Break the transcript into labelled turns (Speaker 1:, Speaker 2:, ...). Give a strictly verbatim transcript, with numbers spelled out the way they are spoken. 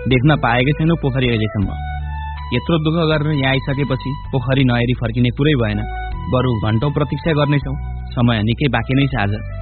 Speaker 1: देख्न पाएकै छैनौ पोखरी अहिलेसम्म। यत्रो दुःख गरेर यहाँ आइसकेपछि पोखरी नहेरी फर्किने कुरै भएन। बरु घण्टौं प्रतीक्षा गर्नेछौ। समय निकै बाँकी नै छ आज।